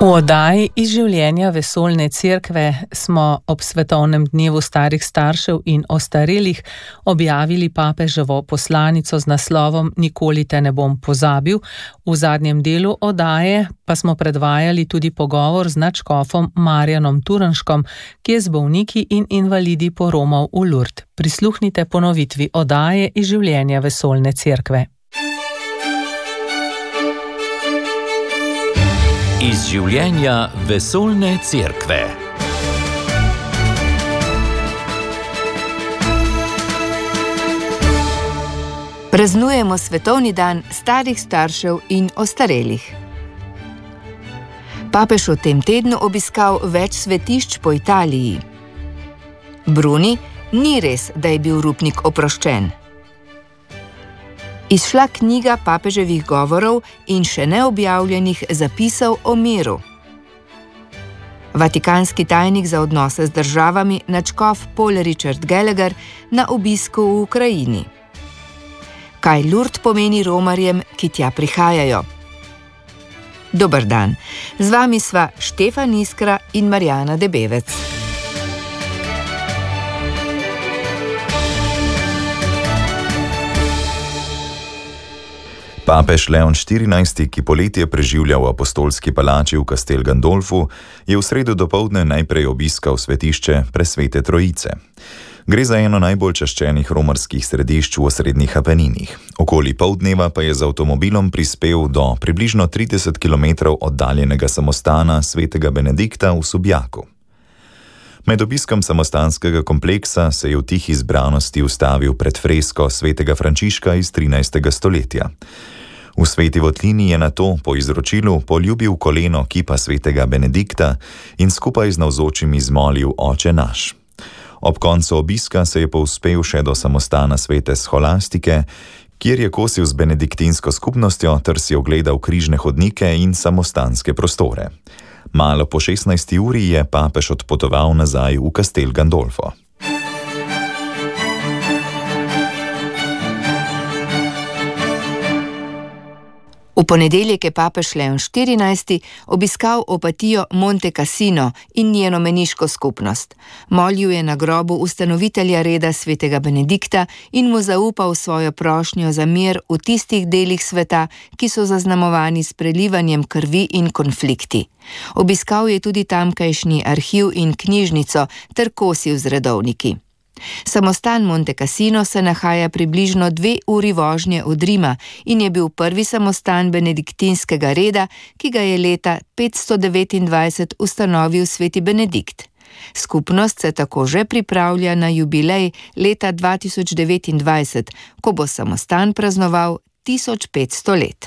V oddaji iz življenja Vesoljne cerkve smo ob svetovnem dnevu starih staršev in ostarelih objavili papeževo poslanico z naslovom Nikoli te ne bom pozabil. V zadnjem delu oddaje pa smo predvajali tudi pogovor z nadškofom Marjanom Turnškom, ki je z bolniki in invalidi poromal v Lourdes. Prisluhnite ponovitvi oddaje iz življenja Vesoljne cerkve. Iz življenja Vesoljne cerkve. Praznujemo svetovni dan starih staršev in ostarelih. Papež v tem tednu obiskal več svetišč po Italiji. Bruni, ni res, da je bil Rupnik oproščen. Izšla knjiga papeževih govorov in še neobjavljenih zapisov o miru. Vatikanski tajnik za odnose z državami, nadškof Paul Richard Gallagher, na obisku v Ukrajini. Kaj Lourdes pomeni romarjem, ki tja prihajajo? Dober dan, z vami sva Štefan Iskra in Marjana Debevec. Papež Leon XIV., ki poletje preživlja v apostolski palači v Castel Gandolfu, je v sredo dopoldne najprej obiskal svetišče Presvete Trojice. Gre za eno najbolj čaščenih romarskih središč v osrednjih Apeninih. Okoli pol dneva pa je z avtomobilom prispel do približno 30 km oddaljenega samostana svetega Benedikta v Subjaku. Med obiskom samostanskega kompleksa se je v tihi zbranosti ustavil pred fresko svetega Frančiška iz 13. stoletja. V sveti votlini je nato po izročilu poljubil koleno kipa svetega Benedikta in skupaj z navzočimi zmolil Oče naš. Ob koncu obiska se je povzpel še do samostana svete Scholastike, kjer je kosil z benediktinsko skupnostjo ter si ogledal križne hodnike in samostanske prostore. Malo po 16. uri je papež odpotoval nazaj v Castel Gandolfo. V ponedeljek je papež Leon XIV. Obiskal opatijo Monte Cassino in njeno meniško skupnost. Molil je na grobu ustanovitelja reda svetega Benedikta in mu zaupal svojo prošnjo za mir v tistih delih sveta, ki so zaznamovani s prelivanjem krvi in konflikti. Obiskal je tudi tamkajšnji arhiv in knjižnico ter kosil z redovniki. Samostan Monte Cassino se nahaja približno 2 uri vožnje od Rima in je bil prvi samostan benediktinskega reda, ki ga je leta 529 ustanovil sveti Benedikt. Skupnost se tako že pripravlja na jubilej leta 2029, ko bo samostan praznoval 1500 let.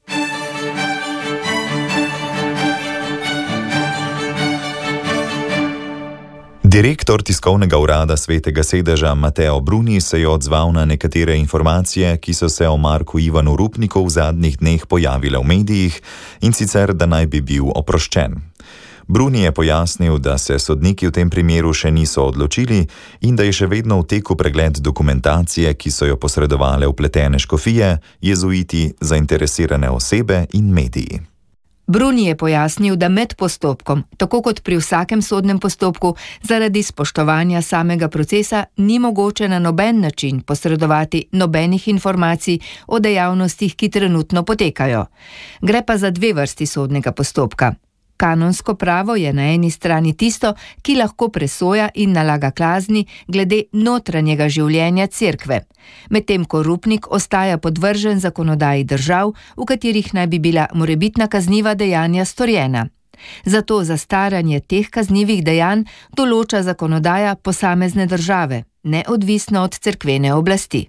Direktor tiskovnega urada Svetega sedeža Mateo Bruni se je odzval na nekatere informacije, ki so se o Marku Ivanu Rupniku v zadnjih dneh pojavile v medijih, in sicer, da naj bi bil oproščen. Bruni je pojasnil, da se sodniki v tem primeru še niso odločili in da je še vedno v teku pregled dokumentacije, ki so jo posredovale vpletene škofije, jezuiti, zainteresirane osebe in mediji. Bruni je pojasnil, da med postopkom, tako kot pri vsakem sodnem postopku, zaradi spoštovanja samega procesa ni mogoče na noben način posredovati nobenih informacij o dejavnostih, ki trenutno potekajo. Gre pa za 2 vrsti sodnega postopka. Kanonsko pravo je na eni strani tisto, ki lahko presoja in nalaga kazni glede notranjega življenja cerkve, medtem ko Rupnik ostaja podvržen zakonodaji držav, v katerih naj bi bila morebitna kazniva dejanja storjena. Zato zastaranje teh kaznivih dejanj določa zakonodaja posamezne države, neodvisno od cerkvene oblasti.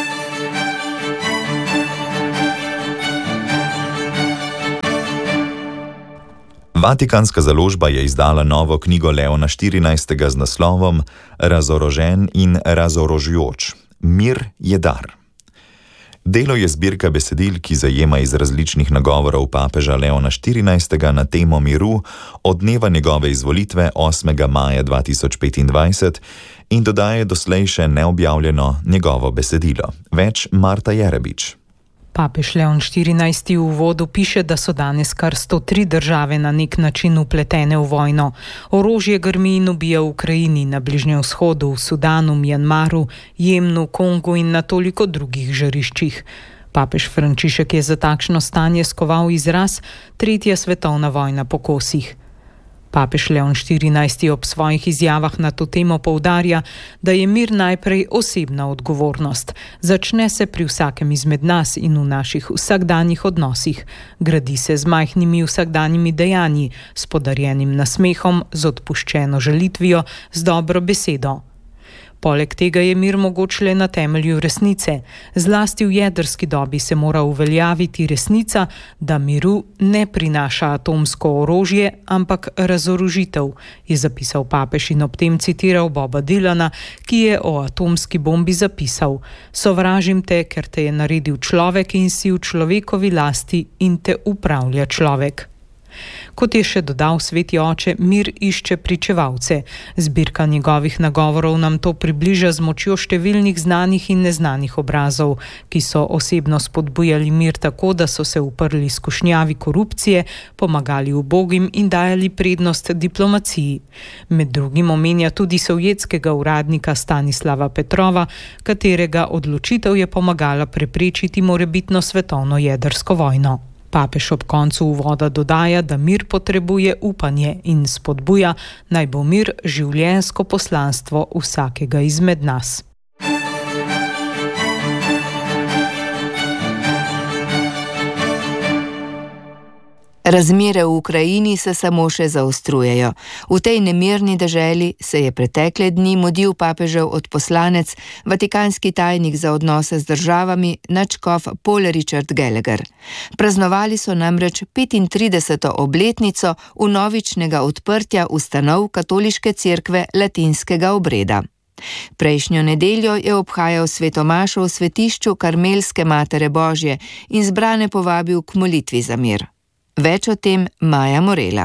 Vatikanska založba je izdala novo knjigo Leona XIV. Z naslovom Razorožen in razorožujoč. Mir je dar. Delo je zbirka besedil, ki zajema iz različnih nagovorov papeža Leona XIV. Na temo miru od dneva njegove izvolitve 8. maja 2025 in dodaje doslej še neobjavljeno njegovo besedilo. Več Marta Jerebič. Papež Leon XIV v uvodu piše, da so danes kar 103 države na nek način upletene v vojno. Orožje grmi in ubija v Ukrajini, na Bližnjem vzhodu, v Sudanu, Mjanmaru, Jemnu, Kongu in na toliko drugih žariščih. Papež Frančišek je za takšno stanje skoval izraz tretja svetovna vojna po kosih. Papež Leon XIV ob svojih izjavah na to temo poudarja, da je mir najprej osebna odgovornost. Začne se pri vsakem izmed nas in v naših vsakdanjih odnosih. Gradi se z majhnimi vsakdanjimi dejanji, s podarjenim nasmehom, z odpuščeno žalitvijo, z dobro besedo. Poleg tega je mir mogoč le na temelju resnice. Zlasti v jedrski dobi se mora uveljaviti resnica, da miru ne prinaša atomsko orožje, ampak razorožitev, je zapisal papež in ob tem citiral Boba Dylana, ki je o atomski bombi zapisal: "Sovražim te, ker te je naredil človek in si v človekovi lasti in te upravlja človek." Kot je še dodal sveti oče, mir išče pričevalce. Zbirka njegovih nagovorov nam to približa z močjo številnih znanih in neznanih obrazov, ki so osebno spodbujali mir tako, da so se uprli skušnjavi korupcije, pomagali ubogim in dajali prednost diplomaciji. Med drugim omenja tudi sovjetskega uradnika Stanislava Petrova, katerega odločitev je pomagala preprečiti morebitno svetovno jedrsko vojno. Papež ob koncu uvoda dodaja, da mir potrebuje upanje in spodbuja, naj bo mir življenjsko poslanstvo vsakega izmed nas. Razmere v Ukrajini se samo še zaostrujejo. V tej nemirni deželi se je pretekle dni mudil papežev odposlanec, vatikanski tajnik za odnose z državami, nadškof Paul Richard Gallagher. Praznovali so namreč 35. obletnico vnovičnega odprtja ustanov katoliške cerkve latinskega obreda. Prejšnjo nedeljo je obhajal svetomašo v svetišču Karmelske Matere Božje in zbrane povabil k molitvi za mir. Več o tem Maja Morela.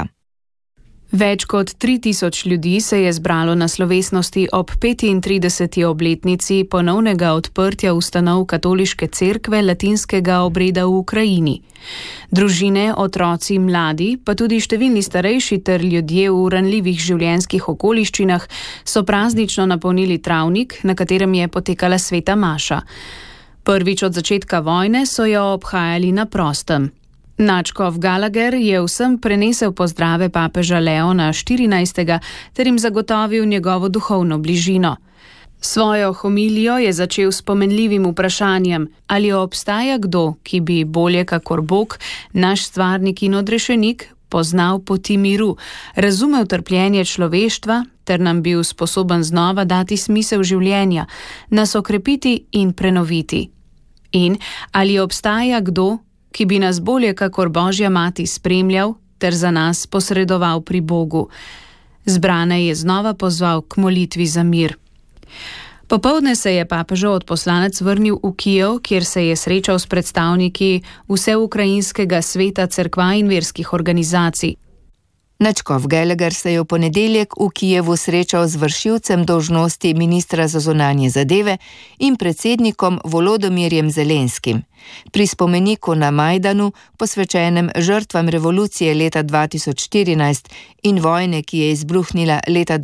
Več kot 3000 ljudi se je zbralo na slovesnosti ob 35. obletnici ponovnega odprtja ustanov katoliške cerkve latinskega obreda v Ukrajini. Družine, otroci, mladi, pa tudi številni starejši ter ljudje v ranljivih življenjskih okoliščinah so praznično napolnili travnik, na katerem je potekala sveta maša. Prvič od začetka vojne so jo obhajali na prostem. Nadškof Gallagher je vsem prenesel pozdrave papeža Leona XIV ter jim zagotovil njegovo duhovno bližino. Svojo homilijo je začel s pomenljivim vprašanjem, ali obstaja kdo, ki bi bolje kakor Bog, naš stvarnik in odrešenik, poznal poti miru, razumel trpljenje človeštva ter nam bil sposoben znova dati smisel življenja, nas okrepiti in prenoviti. In ali obstaja kdo, ki bi nas bolje kakor Božja mati spremljal ter za nas posredoval pri Bogu. Zbrane je znova pozval k molitvi za mir. Popoldne se je papežev odposlanec vrnil v Kijev, kjer se je srečal s predstavniki vseukrajinskega sveta cerkva in verskih organizacij. Nadškof Gallagher se je v ponedeljek v Kijevu srečal z vršilcem dolžnosti ministra za zunanje zadeve in predsednikom Volodomirjem Zelenskim. Pri spomeniku na Majdanu, posvečenem žrtvam revolucije leta 2014 in vojne, ki je izbruhnila leta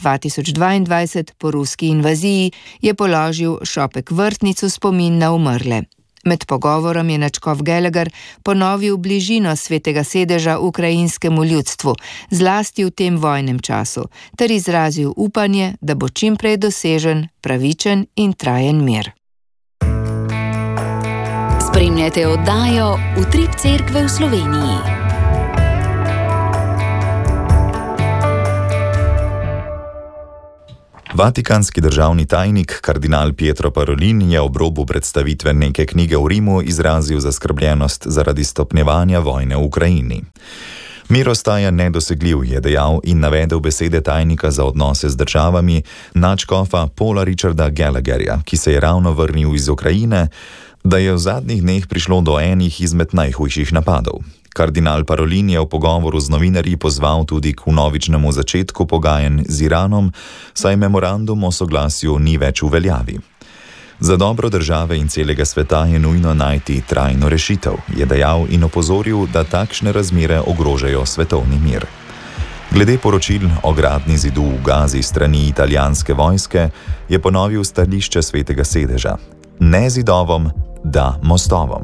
2022 po ruski invaziji, je položil šopek vrtnicu spomin na umrle. Med pogovorom je nadškof Gallagher ponovil bližino svetega sedeža ukrajinskemu ljudstvu, zlasti v tem vojnem času, ter izrazil upanje, da bo čim prej dosežen pravičen in trajen mir. Spremljate oddajo Utrip cerkve v Sloveniji. Vatikanski državni tajnik, kardinal Pietro Parolin, je ob robu predstavitve neke knjige v Rimu izrazil zaskrbljenost zaradi stopnjevanja vojne v Ukrajini. Mir ostaja nedosegljiv, je dejal in navedel besede tajnika za odnose z državami, nadškofa Paula Richarda Gallagherja, ki se je ravno vrnil iz Ukrajine, da je v zadnjih dneh prišlo do enih izmed najhujših napadov. Kardinal Parolin je v pogovoru z novinarji pozval tudi k vnovičnemu začetku pogajanj z Iranom, saj memorandum o soglasju ni več v veljavi. Za dobro države in celega sveta je nujno najti trajno rešitev, je dejal in opozoril, da takšne razmere ogrožajo svetovni mir. Glede poročil o gradnji zidu v Gazi strani italijanske vojske je ponovil stališče Svetega sedeža: ne zidovom, da mostovom.